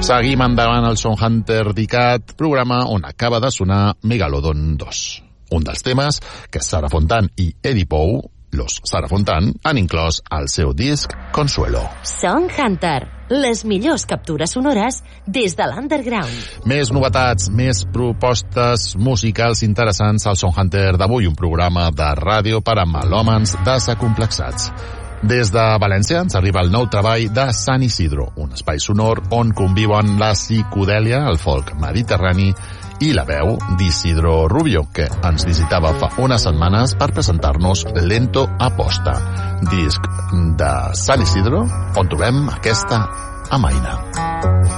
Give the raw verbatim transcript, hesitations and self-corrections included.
Seguim endavant el Sound Hunter d'ICAT, programa on acaba de sonar Megalodon dos. Un dels temes que Sara Fontan i Eddie Pou, los Sara Fontan, han inclòs al seu disc Consuelo. Sound Hunter, les millors captures sonores des de l'underground. Més novetats, més propostes musicals interessants al Sound Hunter d'avui, un programa de ràdio per a melòmans desacomplexats. Des de València ens arriba el nou treball de San Isidro, un espai sonor on conviuen la psicodèlia, el folk mediterrani i la veu d'Isidro Rubio, que ens visitava fa unes setmanes per presentar-nos Lento Aposta, disc de San Isidro, on trobem aquesta amaina.